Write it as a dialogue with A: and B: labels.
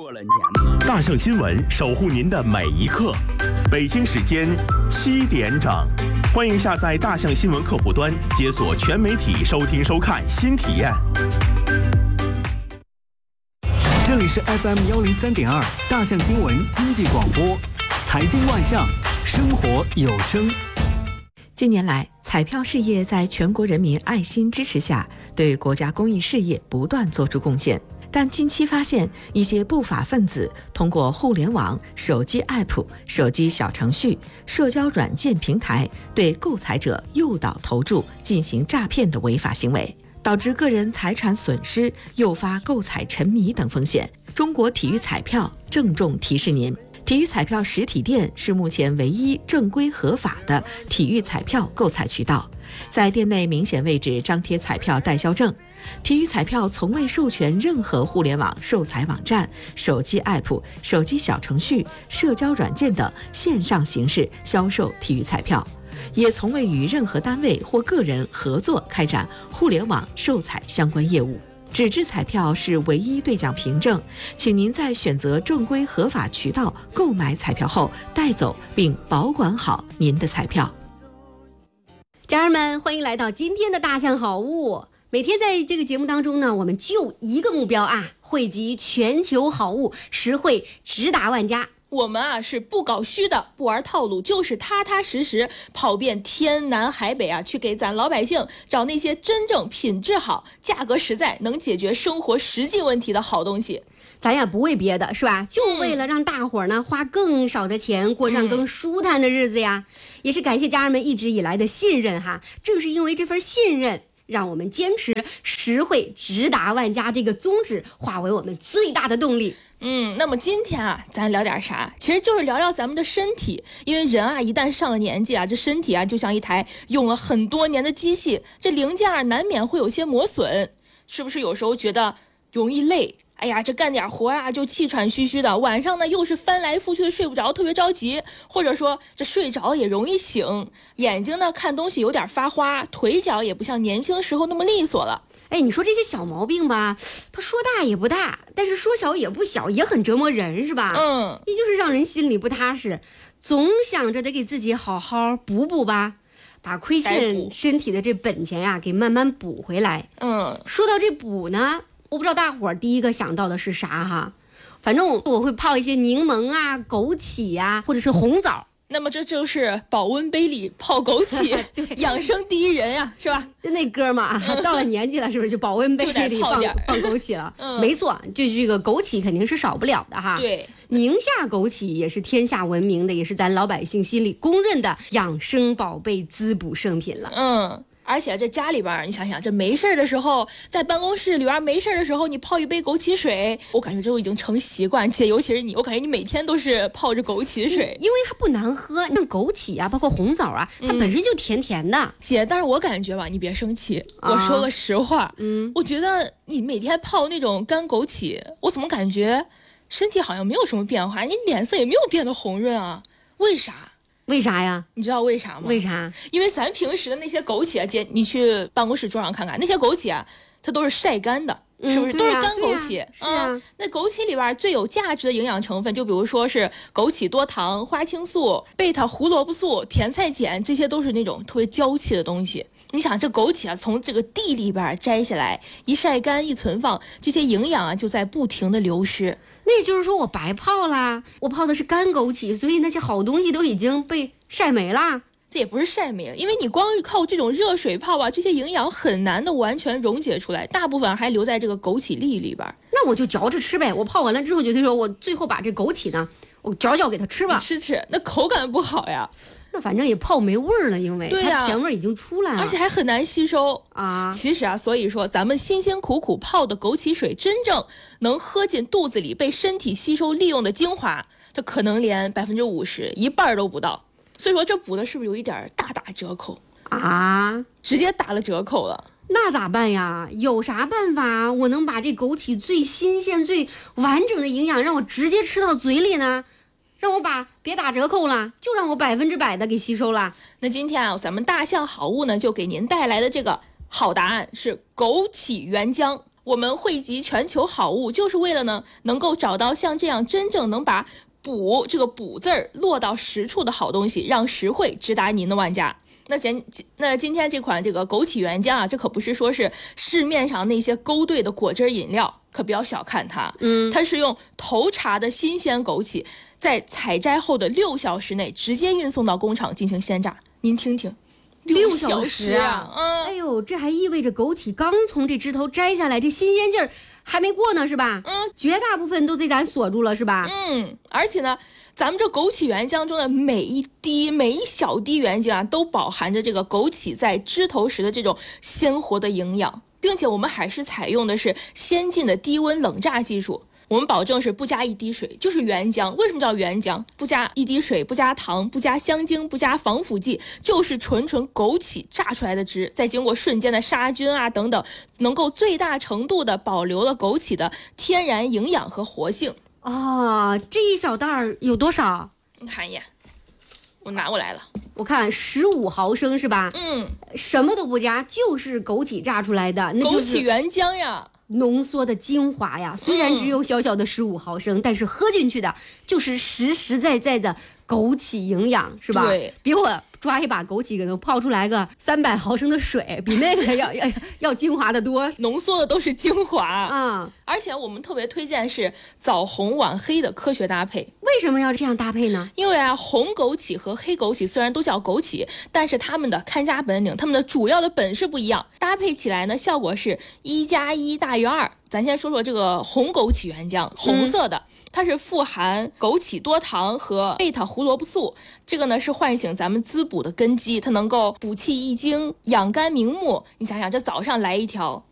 A: 大象新闻守护您的每一刻。北京时间7点整，欢迎下载大象新闻客户端，解锁全媒体收听收看新体验。
B: 这里是 FM103.2大象新闻经济广播，财经万象，生活有声。
C: 近年来，彩票事业在全国人民爱心支持下，对国家公益事业不断做出贡献。但近期发现，一些不法分子通过互联网、手机 App、手机小程序、社交软件平台对购彩者诱导投注进行诈骗的违法行为，导致个人财产损失，诱发购彩沉迷等风险。中国体育彩票郑重提示您，体育彩票实体店是目前唯一正规合法的体育彩票购彩渠道，在店内明显位置张贴彩票代销证。体育彩票从未授权任何互联网售彩网站、手机 App、手机小程序、社交软件等线上形式销售体育彩票，也从未与任何单位或个人合作开展互联网售彩相关业务。纸质彩票是唯一兑奖凭证，请您在选择正规合法渠道购买彩票后，带走并保管好您的彩票。
D: 家人们，欢迎来到今天的大象好物。每天在这个节目当中呢，我们就一个目标啊，汇集全球好物，实惠直达万家。
E: 我们啊是不搞虚的，不玩套路，就是踏踏实实跑遍天南海北啊，去给咱老百姓找那些真正品质好、价格实在、能解决生活实际问题的好东西。
D: 咱也不为别的，是吧？就为了让大伙儿呢花更少的钱，过上更舒坦的日子呀。也是感谢家人们一直以来的信任哈，正是因为这份信任，让我们坚持实惠直达万家这个宗旨，化为我们最大的动力。
E: 那么今天啊，咱聊点啥？其实就是聊聊咱们的身体，因为人啊，一旦上了年纪啊，这身体啊就像一台用了很多年的机器，这零件啊难免会有些磨损，是不是有时候觉得容易累？哎呀，这干点活啊就气喘吁吁的，晚上呢又是翻来覆去的睡不着，特别着急，或者说这睡着也容易醒，眼睛呢看东西有点发花，腿脚也不像年轻时候那么利索了。
D: 哎，你说这些小毛病吧，它说大也不大，但是说小也不小，也很折磨人，是吧？也就是让人心里不踏实，总想着得给自己好好补补吧，把亏欠身体的这本钱呀给慢慢补回来。说到这补呢，我不知道大伙儿第一个想到的是啥哈，反正我会泡一些柠檬啊、枸杞啊，或者是红枣。
E: 那么这就是保温杯里泡枸杞养生第一人呀，是吧？
D: 就那哥们儿到了年纪了，是不是就保温杯里放枸杞了？没错，就这个枸杞肯定是少不了的哈。
E: 对，
D: 宁夏枸杞也是天下闻名的，也是咱老百姓心里公认的养生宝贝、滋补圣品了。
E: 而且这家里边，你想想，这没事的时候，在办公室里边没事的时候，你泡一杯枸杞水，我感觉这都已经成习惯。姐，尤其是你，我感觉你每天都是泡着枸杞水，
D: 因为它不难喝。像枸杞啊，包括红枣啊，它本身就甜甜的。
E: 姐，但是我感觉吧，你别生气，我说个实话，我觉得你每天泡那种干枸杞，我怎么感觉身体好像没有什么变化，你脸色也没有变得红润啊？为啥？
D: 为啥呀？
E: 你知道为啥吗？
D: 为啥？
E: 因为咱平时的那些枸杞啊，姐，你去办公室桌上看看，那些枸杞啊，它都是晒干的，是不是？都是干枸杞。那枸杞里边最有价值的营养成分，就比如说是枸杞多糖、花青素、贝塔胡萝卜素、甜菜碱，这些都是那种特别娇气的东西。你想，这枸杞啊，从这个地里边摘下来，一晒干一存放，这些营养啊就在不停的流失。
D: 那也就是说我白泡啦，我泡的是干枸杞，所以那些好东西都已经被晒没了。
E: 这也不是晒没了，因为你光靠这种热水泡啊，这些营养很难的完全溶解出来，大部分还留在这个枸杞粒里边。
D: 那我就嚼着吃呗，我泡完了之后就说我最后把这枸杞呢，我嚼嚼给它吃吧。
E: 吃，那口感不好呀。
D: 那反正也泡没味儿了，因为它甜味已经出来了，
E: 而且还很难吸收
D: 啊。
E: 其实啊，所以说咱们辛辛苦苦泡的枸杞水，真正能喝进肚子里被身体吸收利用的精华，它可能连50%一半都不到。所以说这补的是不是有一点大打折扣
D: 啊？
E: 直接打了折扣了。
D: 那咋办呀？有啥办法我能把这枸杞最新鲜最完整的营养让我直接吃到嘴里呢？让我别打折扣了，就让我100%的给吸收了。
E: 那今天啊，咱们大象好物呢就给您带来的这个好答案是枸杞原浆。 我们汇集全球好物，就是为了呢，能够找到像这样真正能把补这个补字儿落到实处的好东西，让实惠直达您的万家。那今天这款这个枸杞原浆啊，这可不是说是市面上那些勾兑的果汁饮料，可不要小看它。它是用头茬的新鲜枸杞，在采摘后的6小时内直接运送到工厂进行鲜榨。您听听，6小时啊！
D: 哎呦，这还意味着枸杞刚从这枝头摘下来，这新鲜劲儿还没过呢，是吧？绝大部分都被咱锁住了，是吧？
E: 而且呢，咱们这枸杞原浆中的每一小滴原浆啊，都饱含着这个枸杞在枝头时的这种鲜活的营养，并且我们还是采用的是先进的低温冷榨技术。我们保证是不加一滴水，就是原浆。为什么叫原浆？不加一滴水，不加糖，不加香精，不加防腐剂，就是纯枸杞榨出来的汁，再经过瞬间的杀菌啊等等，能够最大程度的保留了枸杞的天然营养和活性。
D: 这一小袋儿有多少？
E: 你看一眼，我拿过来了。
D: 我看15毫升是吧？什么都不加，就是枸杞榨出来的，那就是
E: 枸杞原浆呀。
D: 浓缩的精华呀，虽然只有小小的15毫升，但是喝进去的就是实实在在的枸杞营养，是吧？
E: 对，
D: 比我抓一把枸杞可能泡出来个300毫升的水，比那个要精华的多，
E: 浓缩的都是精华。而且我们特别推荐是早红晚黑的科学搭配。
D: 为什么要这样搭配呢？
E: 因为啊，红枸杞和黑枸杞虽然都叫枸杞，但是它们的看家本领，它们的主要的本事不一样，搭配起来呢，效果是1+1大于2。咱先说说这个红枸杞原浆，红色的，它是富含枸杞多糖和贝塔胡萝卜素，这个呢是唤醒咱们滋补的根基，它能够补气益精、养肝明目。你想想，这早上来一条